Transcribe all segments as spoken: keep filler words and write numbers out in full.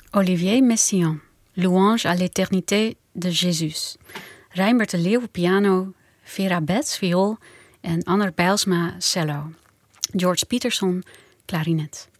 Olivier Messiaen, Louange à l'éternité de Jésus. Rijnbert de Leeuw, piano. Vera Betts, viool. En Anner Bijlsma, cello. George Peterson, klarinet.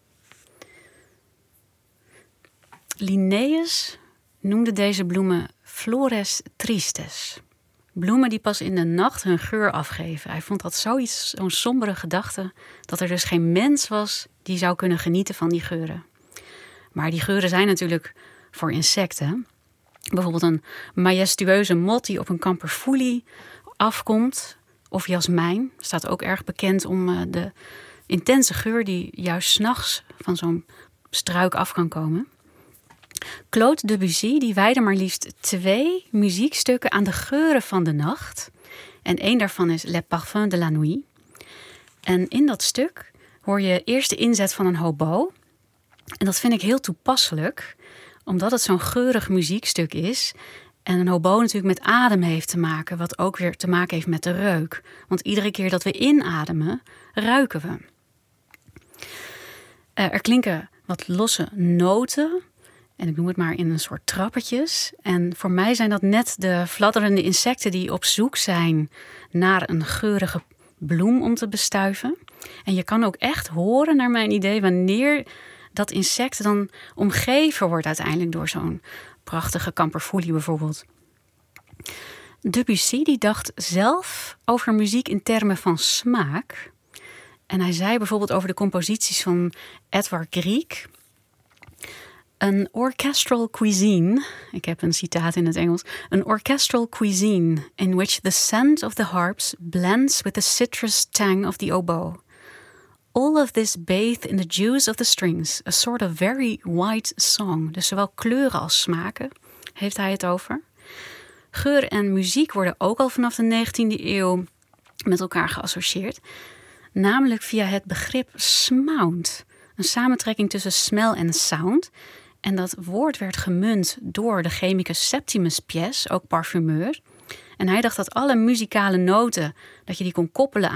Linnaeus noemde deze bloemen flores tristes. Bloemen die pas in de nacht hun geur afgeven. Hij vond dat zoiets, zo'n sombere gedachte, dat er dus geen mens was die zou kunnen genieten van die geuren. Maar die geuren zijn natuurlijk voor insecten. Bijvoorbeeld een majestueuze mot die op een kamperfoelie afkomt. Of jasmijn, staat ook erg bekend om de intense geur die juist 's nachts van zo'n struik af kan komen. Claude Debussy die wijde maar liefst twee muziekstukken aan de geuren van de nacht. En één daarvan is Les Parfums de la Nuit. En in dat stuk hoor je eerst de inzet van een hobo. En dat vind ik heel toepasselijk, omdat het zo'n geurig muziekstuk is. En een hobo natuurlijk met adem heeft te maken, wat ook weer te maken heeft met de reuk. Want iedere keer dat we inademen, ruiken we. Er klinken wat losse noten. En ik noem het maar in een soort trappetjes. En voor mij zijn dat net de fladderende insecten die op zoek zijn naar een geurige bloem om te bestuiven. En je kan ook echt horen, naar mijn idee, wanneer dat insect dan omgeven wordt uiteindelijk door zo'n prachtige kamperfoelie bijvoorbeeld. Debussy die dacht zelf over muziek in termen van smaak. En hij zei bijvoorbeeld over de composities van Edvard Grieg: An orchestral cuisine, ik heb een citaat in het Engels, an orchestral cuisine in which the scent of the harps blends with the citrus tang of the oboe. All of this bathed in the juice of the strings, a sort of very white song. Dus zowel kleuren als smaken heeft hij het over. Geur en muziek worden ook al vanaf de negentiende eeuw met elkaar geassocieerd. Namelijk via het begrip smaund. Een samentrekking tussen smell en sound. En dat woord werd gemunt door de chemicus Septimus Pies, ook parfumeur. En hij dacht dat alle muzikale noten, dat je die kon koppelen